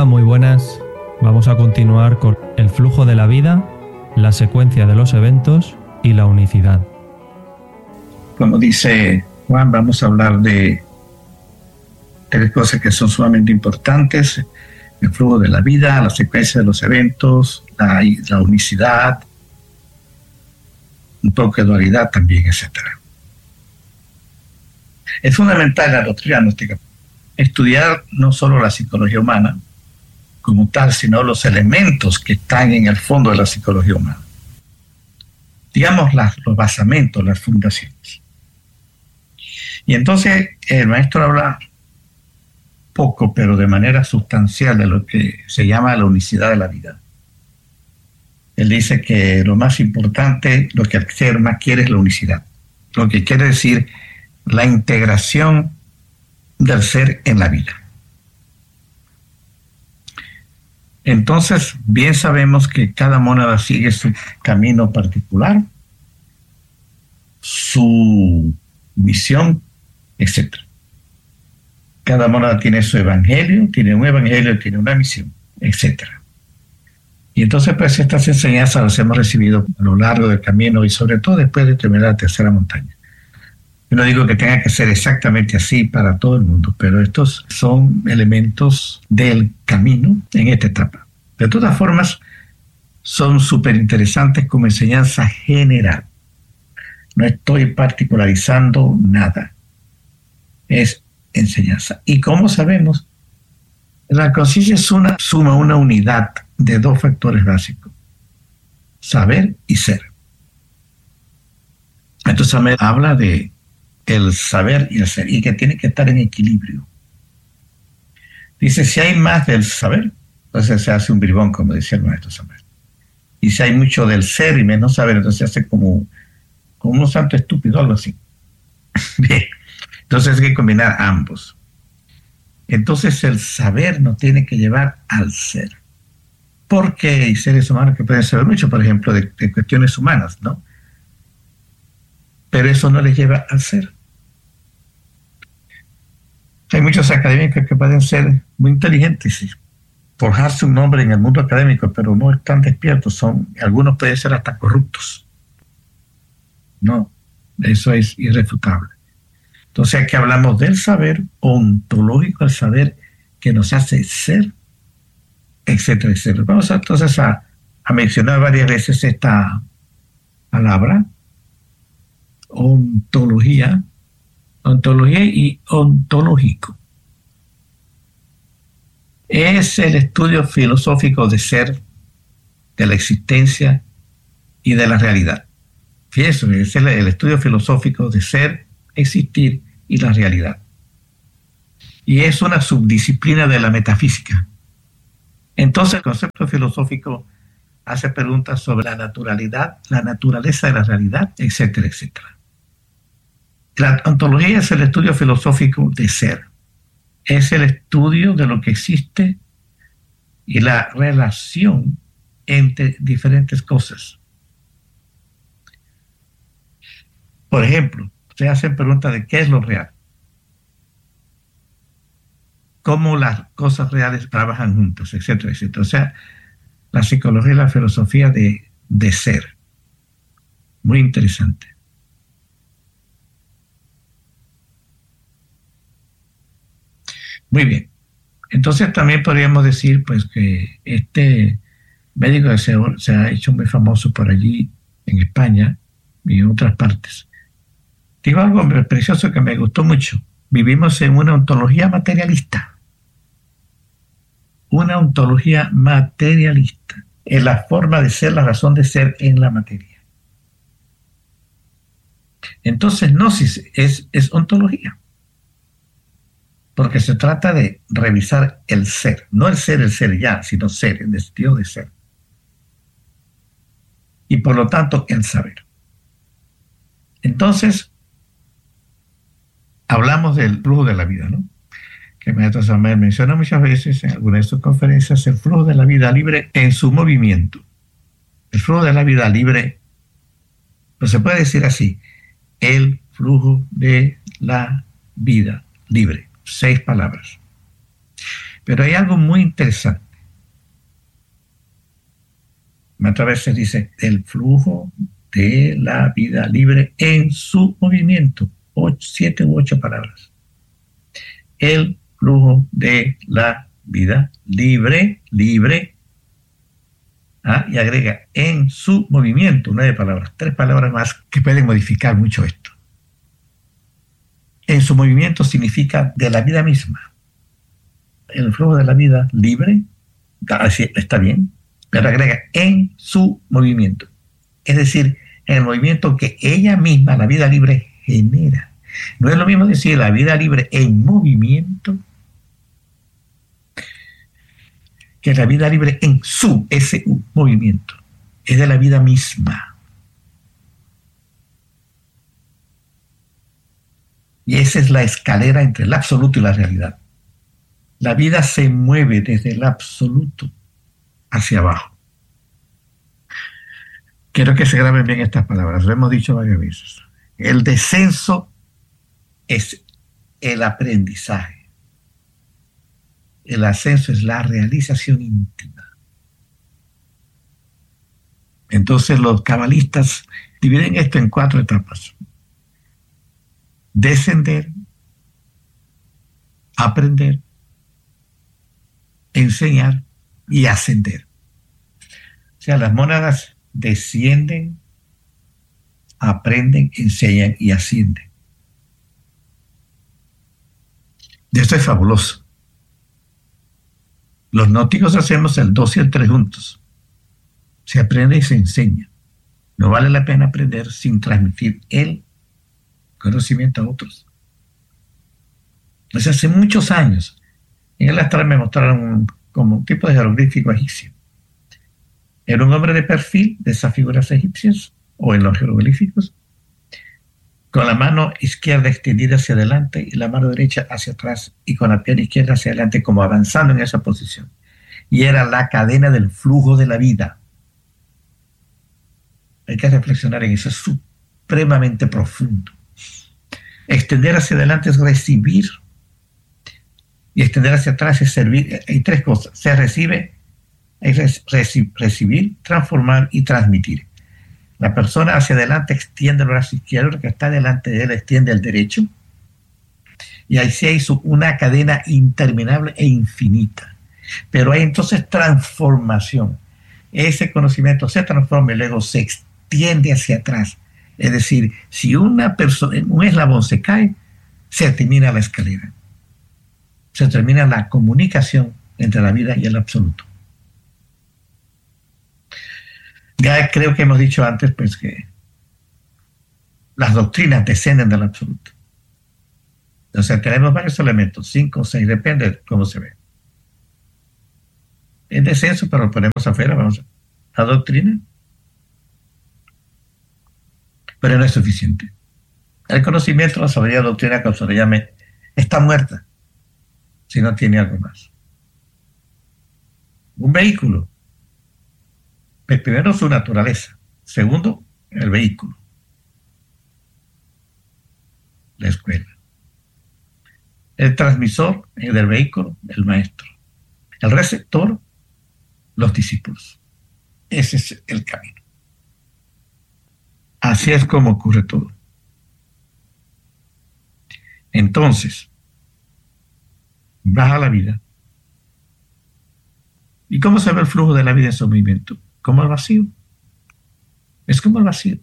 Hola, muy buenas. Vamos a continuar con el flujo de la vida, la secuencia de los eventos y la unicidad. Como dice Juan, vamos a hablar de tres cosas que son sumamente importantes: el flujo de la vida, la secuencia de los eventos, la unicidad, un poco de dualidad también, etc. Es fundamental la doctrina gnóstica estudiar no solo la psicología humana como tal, sino los elementos que están en el fondo de la psicología humana. Digamos los basamentos, las fundaciones. Y entonces el maestro habla poco, pero de manera sustancial, de lo que se llama la unicidad de la vida. Él dice que lo más importante, lo que el ser más quiere es la unicidad. Lo que quiere decir la integración del ser en la vida. Entonces, bien sabemos que cada mónada sigue su camino particular, su misión, etc. Cada mónada tiene su evangelio, tiene un evangelio, tiene una misión, etc. Y entonces, pues, estas enseñanzas las hemos recibido a lo largo del camino y sobre todo después de terminar la tercera montaña. Yo no digo que tenga que ser exactamente así para todo el mundo, pero estos son elementos del camino en esta etapa. De todas formas, son súper interesantes como enseñanza general. No estoy particularizando nada. Es enseñanza. Y como sabemos, la conciencia es una suma, una unidad de dos factores básicos: saber y ser. Entonces habla de el saber y el ser, y que tiene que estar en equilibrio. Dice, si hay más del saber, entonces se hace un bribón, como decía el maestro Samuel. Y si hay mucho del ser y menos saber, entonces se hace como un santo estúpido, algo así. Bien, entonces hay que combinar ambos. Entonces el saber nos tiene que llevar al ser. Porque hay seres humanos que pueden saber mucho, por ejemplo, de cuestiones humanas, ¿no? Pero eso no les lleva al ser. Hay muchos académicos que pueden ser muy inteligentes y forjarse un nombre en el mundo académico, pero no están despiertos. Algunos pueden ser hasta corruptos. No, eso es irrefutable. Entonces aquí hablamos del saber ontológico, el saber que nos hace ser, etcétera, etcétera. Vamos entonces a mencionar varias veces esta palabra: ontología y ontológico. Es el estudio filosófico de ser, de la existencia y de la realidad. Fíjense, es el estudio filosófico de ser, existir y la realidad. Y es una subdisciplina de la metafísica. Entonces el concepto filosófico hace preguntas sobre la naturalidad, la naturaleza de la realidad, etcétera, etcétera. La ontología es el estudio filosófico de ser. Es el estudio de lo que existe y la relación entre diferentes cosas. Por ejemplo, ustedes hacen preguntas de qué es lo real, cómo las cosas reales trabajan juntas, etcétera, etcétera. O sea, la psicología y la filosofía de ser. Muy interesante. Muy bien. Entonces también podríamos decir, pues, que este médico que se ha hecho muy famoso por allí en España y en otras partes, digo algo precioso que me gustó mucho. Vivimos en una ontología materialista. Una ontología materialista. Es la forma de ser, la razón de ser en la materia. Entonces, gnosis es ontología. Porque se trata de revisar el ser. No el ser ya, sino ser, en el sentido de ser. Y por lo tanto, el saber. Entonces, hablamos del flujo de la vida, ¿no? Que el maestro Samuel menciona muchas veces en algunas de sus conferencias, el flujo de la vida libre en su movimiento. El flujo de la vida libre, pues se puede decir así: el flujo de la vida libre. 6 palabras. Pero hay algo muy interesante. Otra vez se dice el flujo de la vida libre en su movimiento. 7 u 8 palabras. El flujo de la vida libre. Y agrega en su movimiento 9 palabras. 3 palabras más que pueden modificar mucho esto. En su movimiento significa de la vida misma. El flujo de la vida libre, está bien, pero agrega en su movimiento. Es decir, en el movimiento que ella misma, la vida libre, genera. No es lo mismo decir la vida libre en movimiento que la vida libre en su movimiento. Es de la vida misma. Y esa es la escalera entre el absoluto y la realidad. La vida se mueve desde el absoluto hacia abajo. Quiero que se graben bien estas palabras, lo hemos dicho varias veces. El descenso es el aprendizaje. El ascenso es la realización íntima. Entonces los cabalistas dividen esto en 4 etapas. Descender, aprender, enseñar y ascender. O sea, las mónadas descienden, aprenden, enseñan y ascienden. Esto es fabuloso. Los gnósticos hacemos el 2 y el 3 juntos. Se aprende y se enseña. No vale la pena aprender sin transmitir el conocimiento a otros. Pues hace muchos años, en el astral me mostraron como un tipo de jeroglífico egipcio. Era un hombre de perfil de esas figuras egipcias, o en los jeroglíficos, con la mano izquierda extendida hacia adelante y la mano derecha hacia atrás, y con la pierna izquierda hacia adelante, como avanzando en esa posición. Y era la cadena del flujo de la vida. Hay que reflexionar en eso, es supremamente profundo. Extender hacia adelante es recibir, y extender hacia atrás es servir. Hay 3 cosas: se recibe, es recibir, transformar y transmitir. La persona hacia adelante extiende el brazo izquierdo, el que está delante de él extiende el derecho, y ahí se hizo una cadena interminable e infinita. Pero hay entonces transformación. Ese conocimiento se transforma y luego se extiende hacia atrás. Es decir, si una persona, un eslabón se cae, se termina la escalera. Se termina la comunicación entre la vida y el absoluto. Ya creo que hemos dicho antes, pues, que las doctrinas descienden del absoluto. Entonces tenemos varios elementos, 5 o 6, depende de cómo se ve. Es descenso, pero lo ponemos afuera, vamos a la doctrina. Pero no es suficiente. El conocimiento, la sabiduría, la doctrina, como se le llame, está muerta si no tiene algo más. Un vehículo. Primero, su naturaleza. Segundo, el vehículo. La escuela. El transmisor del vehículo, el maestro. El receptor, los discípulos. Ese es el camino. Así es como ocurre todo. Entonces, baja la vida. ¿Y cómo se ve el flujo de la vida en su movimiento? Como el vacío. Es como el vacío.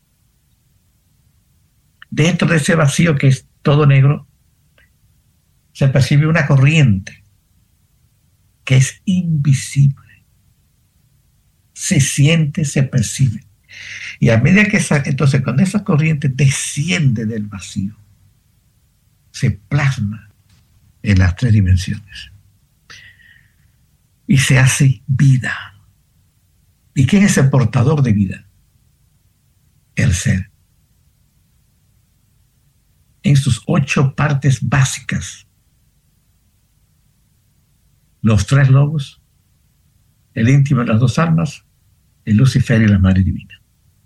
Dentro de ese vacío que es todo negro, se percibe una corriente que es invisible. Se siente, se percibe. Y a medida que entonces cuando esa corriente desciende del vacío, se plasma en las 3 dimensiones. Y se hace vida. ¿Y quién es el portador de vida? El ser. En sus 8 partes básicas. Los 3 lobos, el íntimo de las 2 almas, el Lucifer y la Madre Divina.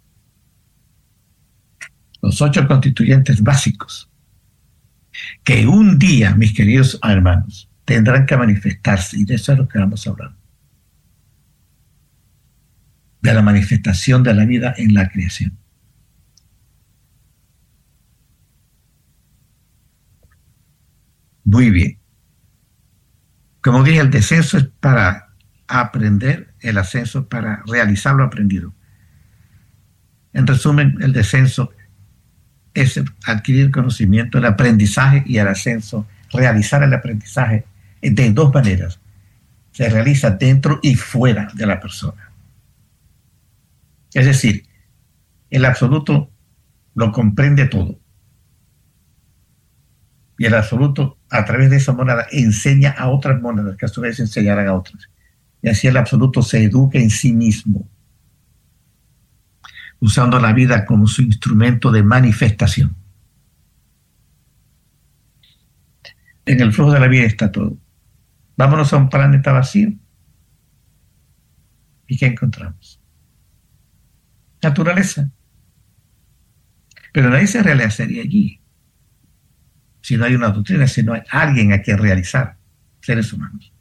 Los 8 constituyentes básicos que un día, mis queridos hermanos, tendrán que manifestarse, y de eso es lo que vamos a hablar. De la manifestación de la vida en la creación. Muy bien. Como dije, el descenso es para aprender, el ascenso para realizar lo aprendido. En resumen, el descenso es adquirir conocimiento, el aprendizaje, y el ascenso, realizar el aprendizaje de dos maneras. Se realiza dentro y fuera de la persona. Es decir, el absoluto lo comprende todo. Y el absoluto, a través de esa monada, enseña a otras monadas, que a su vez enseñarán a otras. Y así el absoluto se educa en sí mismo, usando la vida como su instrumento de manifestación. En el flujo de la vida está todo. Vámonos a un planeta vacío. ¿Y qué encontramos? Naturaleza. Pero nadie se realizaría allí si no hay una doctrina, si no hay alguien a quien realizar, seres humanos.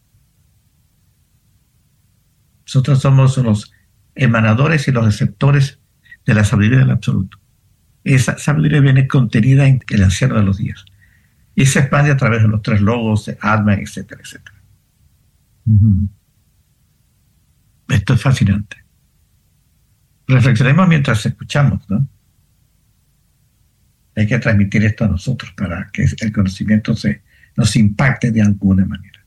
Nosotros somos los emanadores y los receptores de la sabiduría del absoluto. Esa sabiduría viene contenida en el anciano de los días y se expande a través de los tres logos, de Atman, etcétera, etcétera. Esto es fascinante. Reflexionemos mientras escuchamos, ¿no? Hay que transmitir esto a nosotros para que el conocimiento nos impacte de alguna manera.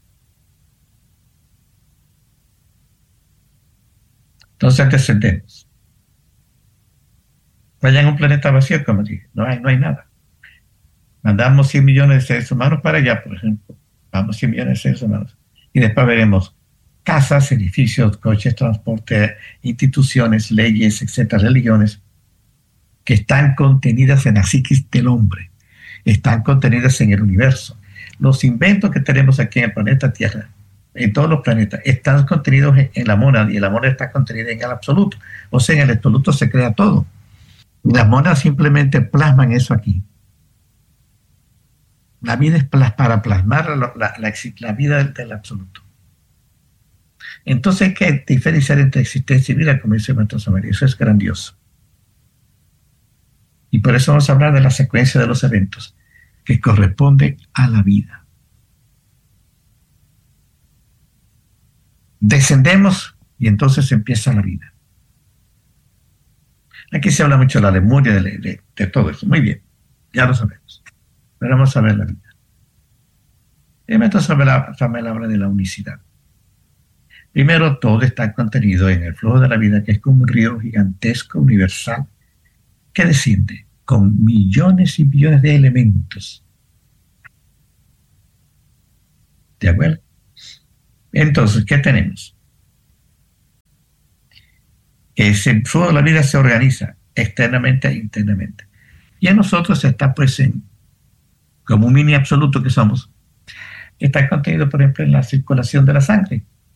Entonces descendemos. Vayan a un planeta vacío, como dije, no hay nada. Mandamos 100 millones de seres humanos para allá, por ejemplo. Vamos 100 millones de seres humanos. Y después veremos casas, edificios, coches, transporte, instituciones, leyes, etcétera, religiones, que están contenidas en la psiquis del hombre, están contenidas en el universo. Los inventos que tenemos aquí en el planeta Tierra, en todos los planetas, están contenidos en la mónada, y la mónada está contenida en el absoluto. O sea, en el absoluto se crea todo. Las mónadas simplemente plasman eso aquí. La vida es para plasmar la vida del absoluto. Entonces hay que diferenciar entre existencia y vida, como dice el Maestro Samaria. Eso es grandioso. Y por eso vamos a hablar de la secuencia de los eventos que corresponde a la vida. Descendemos y entonces empieza la vida. Aquí se habla mucho de la Lemuria, de todo eso. Muy bien, ya lo sabemos. Pero vamos a ver la vida. El Maestro Samael habla de la unicidad. Primero, todo está contenido en el flujo de la vida, que es como un río gigantesco, universal, que desciende con millones y millones de elementos. ¿De acuerdo? Entonces, ¿qué tenemos? Ese flujo de la vida se organiza externamente e internamente. Y en nosotros está, pues, como un mini absoluto que somos, está contenido, por ejemplo, en la circulación de la sangre.